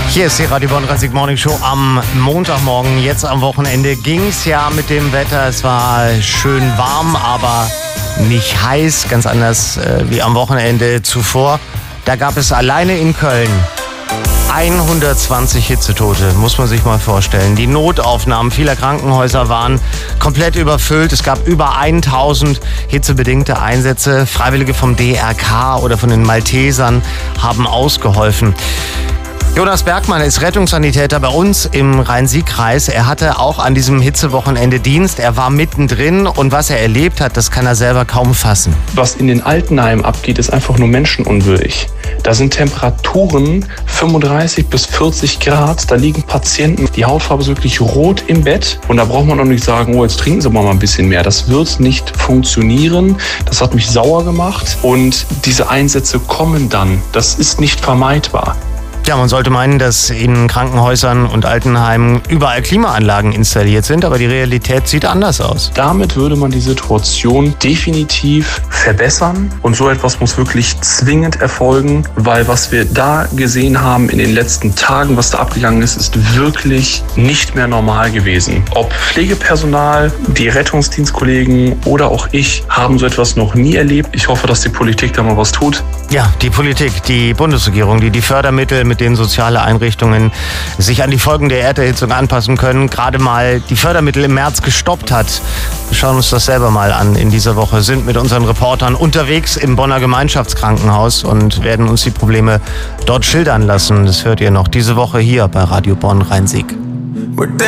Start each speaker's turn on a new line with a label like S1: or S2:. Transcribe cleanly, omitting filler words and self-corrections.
S1: Hier ist die Radio Bonn Rhein-Sieg Morning Show am Montagmorgen. Jetzt am Wochenende ging es ja mit dem Wetter. Es war schön warm, aber nicht heiß. Ganz anders wie am Wochenende zuvor. Da gab es alleine in Köln 120 Hitzetote, muss man sich mal vorstellen. Die Notaufnahmen vieler Krankenhäuser waren komplett überfüllt. Es gab über 1000 hitzebedingte Einsätze. Freiwillige vom DRK oder von den Maltesern haben ausgeholfen. Jonas Bergmann ist Rettungssanitäter bei uns im Rhein-Sieg-Kreis. Er hatte auch an diesem Hitzewochenende Dienst. Er war mittendrin und was er erlebt hat, das kann er selber kaum fassen.
S2: Was in den Altenheimen abgeht, ist einfach nur menschenunwürdig. Da sind Temperaturen 35 bis 40 Grad. Da liegen Patienten, die Hautfarbe ist wirklich rot im Bett. Und da braucht man auch nicht sagen, oh, jetzt trinken Sie mal ein bisschen mehr. Das wird nicht funktionieren. Das hat mich sauer gemacht. Und diese Einsätze kommen dann. Das ist nicht vermeidbar.
S1: Ja, man sollte meinen, dass in Krankenhäusern und Altenheimen überall Klimaanlagen installiert sind, aber die Realität sieht anders aus.
S2: Damit würde man die Situation definitiv verbessern und so etwas muss wirklich zwingend erfolgen, weil was wir da gesehen haben in den letzten Tagen, was da abgegangen ist, ist wirklich nicht mehr normal gewesen. Ob Pflegepersonal, die Rettungsdienstkollegen oder auch ich haben so etwas noch nie erlebt. Ich hoffe, dass die Politik da mal was tut.
S1: Ja, die Politik, die Bundesregierung, die Fördermittel, mit denen soziale Einrichtungen sich an die Folgen der Erderhitzung anpassen können, gerade mal die Fördermittel im März gestoppt hat. Wir schauen uns das selber mal an. In dieser Woche sind mit unseren Reportern unterwegs im Bonner Gemeinschaftskrankenhaus und werden uns die Probleme dort schildern lassen. Das hört ihr noch diese Woche hier bei Radio Bonn Rhein-Sieg.